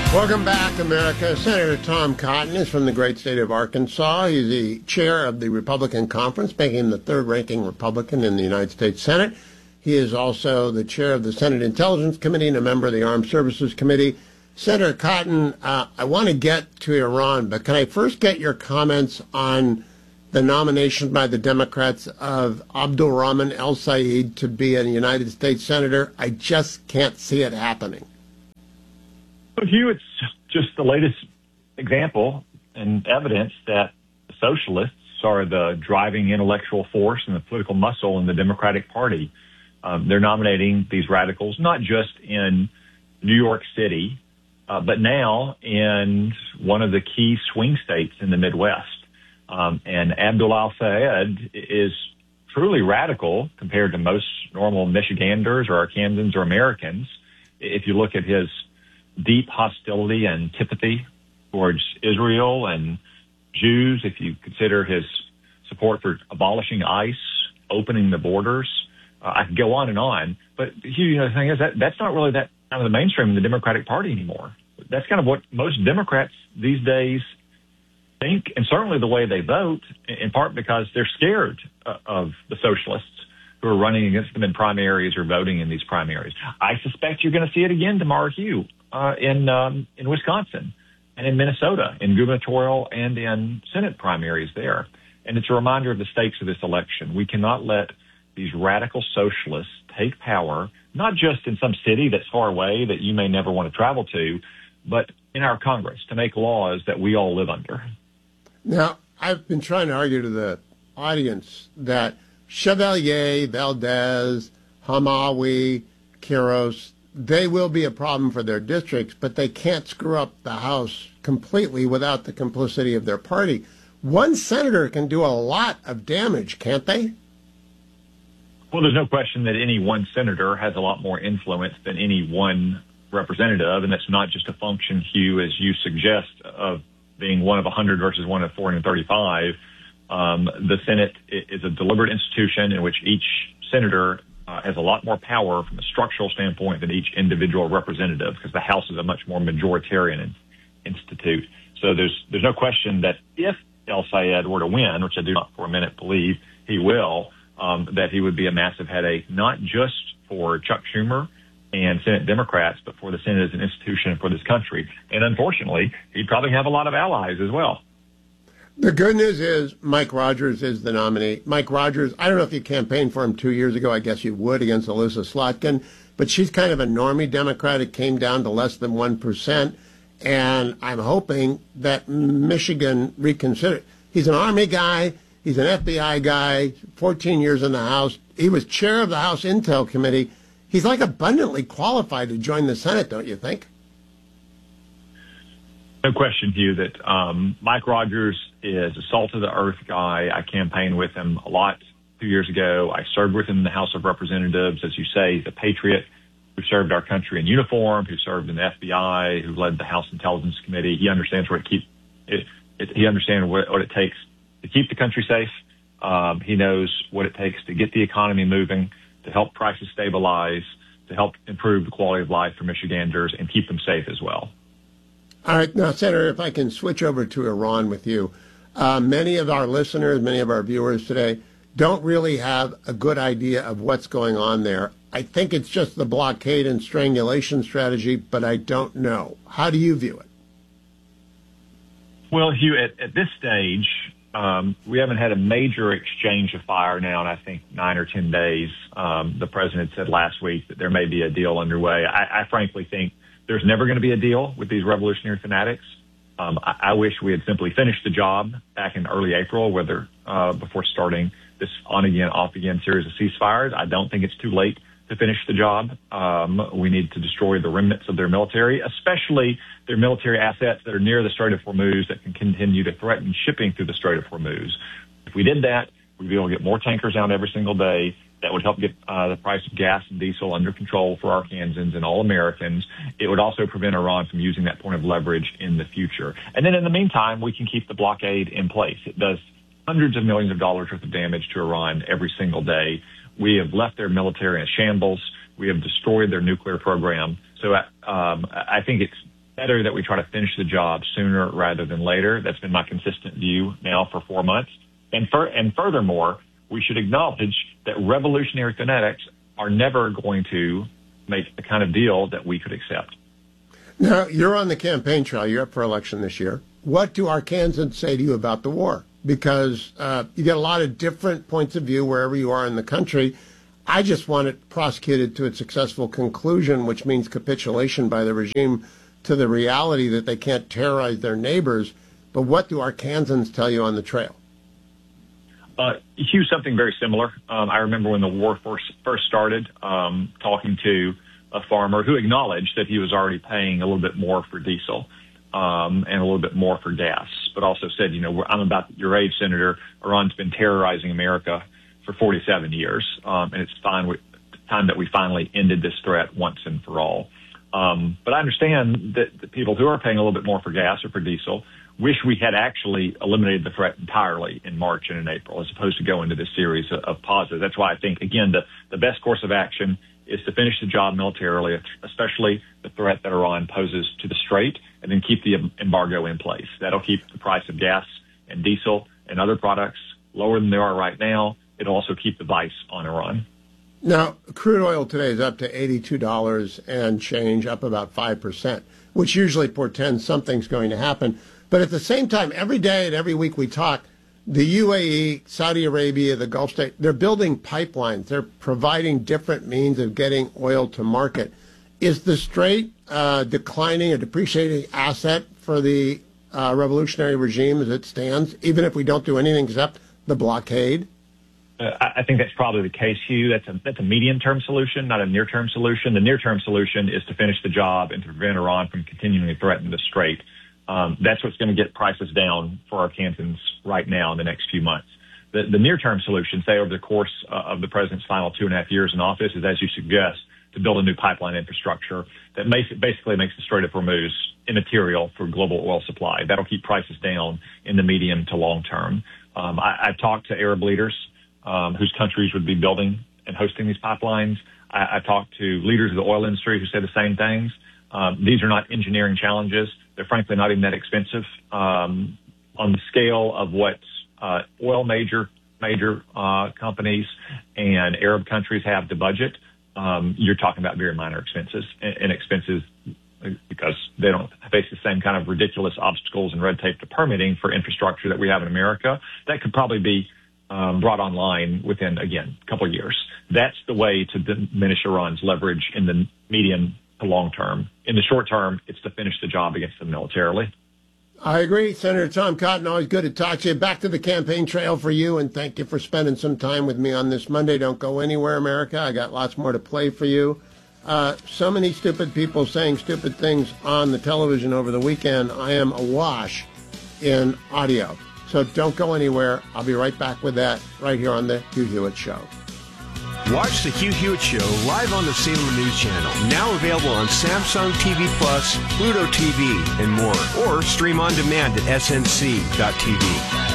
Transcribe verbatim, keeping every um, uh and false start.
Welcome back, America. Senator Tom Cotton is from the great state of Arkansas. He's the chair of the Republican Conference, making him the third-ranking Republican in the United States Senate. He is also the chair of the Senate Intelligence Committee and a member of the Armed Services Committee. Senator Cotton, uh, I want to get to Iran, but can I first get your comments on the nomination by the Democrats of Abdul Rahman El-Sayed to be a United States Senator? I just can't see it happening. Well, Hugh, it's just the latest example and evidence that the socialists are the driving intellectual force and the political muscle in the Democratic Party. Um, they're nominating these radicals, not just in New York City, uh, but now in one of the key swing states in the Midwest. Um, and Abdul El-Sayed is truly radical compared to most normal Michiganders or Arkansans or Americans. If you look at his deep hostility and antipathy towards Israel and Jews, if you consider his support for abolishing ICE, opening the borders, uh, I could go on and on. But Hugh, you know, the thing is that that's not really that kind of the mainstream in the Democratic Party anymore. That's kind of what most Democrats these days think, and certainly the way they vote, in part because they're scared uh, of the socialists who are running against them in primaries or voting in these primaries. I suspect you're going to see it again tomorrow, Hugh, uh, in um, in Wisconsin and in Minnesota, in gubernatorial and in Senate primaries there. And it's a reminder of the stakes of this election. We cannot let these radical socialists take power, not just in some city that's far away that you may never want to travel to, but in our Congress to make laws that we all live under. Now, I've been trying to argue to the audience that Chevalier, Valdez, Hamawi, Quiros, they will be a problem for their districts, but they can't screw up the House completely without the complicity of their party. One senator can do a lot of damage, can't they? Well, there's no question that any one senator has a lot more influence than any one representative, and that's not just a function, Hugh, as you suggest, of being one of one hundred versus one of four hundred thirty-five. Um, the Senate is a deliberate institution in which each senator uh, has a lot more power from a structural standpoint than each individual representative, because the House is a much more majoritarian institute. So there's there's no question that if El-Sayed were to win, which I do not for a minute believe he will, um, that he would be a massive headache, not just for Chuck Schumer and Senate Democrats, but for the Senate as an institution for this country. And unfortunately, he'd probably have a lot of allies as well. The good news is Mike Rogers is the nominee. Mike Rogers, I don't know if you campaigned for him two years ago. I guess you would against Alyssa Slotkin. But she's kind of a normie Democrat. It came down to less than one percent. And I'm hoping that Michigan reconsider. He's an Army guy. He's an F B I guy, fourteen years in the House. He was chair of the House Intel Committee. He's like abundantly qualified to join the Senate, don't you think? No question, Hugh, that um, Mike Rogers is a salt-of-the-earth guy. I campaigned with him a lot two years ago. I served with him in the House of Representatives. As you say, he's a patriot who served our country in uniform, who served in the F B I, who led the House Intelligence Committee. He understands what it keep it, it, he understands what, what it takes to keep the country safe. Um, he knows what it takes to get the economy moving, to help prices stabilize, to help improve the quality of life for Michiganders and keep them safe as well. All right. Now, Senator, if I can switch over to Iran with you. Uh, many of our listeners, many of our viewers today don't really have a good idea of what's going on there. I think it's just the blockade and strangulation strategy, but I don't know. How do you view it? Well, Hugh, at, at this stage, um, we haven't had a major exchange of fire now in, I think, nine or ten days. Um, the president said last week that there may be a deal underway. I, I frankly think there's never going to be a deal with these revolutionary fanatics. Um, I, I wish we had simply finished the job back in early April, whether uh, before starting this on-again, off-again series of ceasefires. I don't think it's too late to finish the job. Um, we need to destroy the remnants of their military, especially their military assets that are near the Strait of Hormuz that can continue to threaten shipping through the Strait of Hormuz. If we did that, we'd be able to get more tankers out every single day. That would help get uh, the price of gas and diesel under control for Arkansans and all Americans. It would also prevent Iran from using that point of leverage in the future. And then in the meantime, we can keep the blockade in place. It does hundreds of millions of dollars worth of damage to Iran every single day. We have left their military in shambles. We have destroyed their nuclear program. So um, I think it's better that we try to finish the job sooner rather than later. That's been my consistent view now for four months. And, for, and furthermore, we should acknowledge that revolutionary fanatics are never going to make the kind of deal that we could accept. Now, you're on the campaign trail. You're up for election this year. What do Arkansans say to you about the war? Because uh, you get a lot of different points of view wherever you are in the country. I just want it prosecuted to its successful conclusion, which means capitulation by the regime to the reality that they can't terrorize their neighbors. But what do Arkansans tell you on the trail? Uh, Hugh, something very similar. Um, I remember when the war first, first started, um, talking to a farmer who acknowledged that he was already paying a little bit more for diesel um, and a little bit more for gas, but also said, you know, I'm about your age, Senator. Iran's been terrorizing America for forty-seven years, um, and it's fine with, time that we finally ended this threat once and for all. Um, but I understand that the people who are paying a little bit more for gas or for diesel wish we had actually eliminated the threat entirely in March and in April, as opposed to go into this series of, of pauses. That's why I think, again, the, the best course of action is to finish the job militarily, especially the threat that Iran poses to the Strait, and then keep the embargo in place. That'll keep the price of gas and diesel and other products lower than they are right now. It'll also keep the vice on Iran. Now, crude oil today is up to eighty-two dollars and change, up about five percent, which usually portends something's going to happen. But at the same time, every day and every week we talk, the U A E, Saudi Arabia, the Gulf State, they're building pipelines. They're providing different means of getting oil to market. Is the Strait uh, declining or depreciating asset for the uh, revolutionary regime as it stands, even if we don't do anything except the blockade? Uh, I think that's probably the case, Hugh. That's a, that's a medium-term solution, not a near-term solution. The near-term solution is to finish the job and to prevent Iran from continuing to threaten the Strait. Um, that's what's going to get prices down for Arkansans right now in the next few months. The, the near-term solution, say over the course uh, of the president's final two and a half years in office, is, as you suggest, to build a new pipeline infrastructure that makes, basically makes the Strait of Hormuz immaterial for global oil supply. That'll keep prices down in the medium to long term. Um, I, I've talked to Arab leaders um, whose countries would be building and hosting these pipelines. I, I talked to leaders of the oil industry who say the same things. Um, these are not engineering challenges. They're frankly not even that expensive. Um, on the scale of what uh, oil major major uh, companies and Arab countries have to budget, um, you're talking about very minor expenses and, and expenses because they don't face the same kind of ridiculous obstacles and red tape to permitting for infrastructure that we have in America. That could probably be um, brought online within, again, a couple of years. That's the way to diminish Iran's leverage in the medium to long term. In the short term, it's to finish the job against them militarily. I agree. Senator Tom Cotton, always good to talk to you. Back to the campaign trail for you, and thank you for spending some time with me on this Monday. Don't go anywhere, America. I got lots more to play for you. Uh, so many stupid people saying stupid things on the television over the weekend. I am awash in audio. So don't go anywhere. I'll be right back with that right here on the Hugh Hewitt Show. Watch the Hugh Hewitt Show live on the Salem News Channel, now available on Samsung T V Plus, Pluto T V, and more, or stream on demand at S N C dot T V.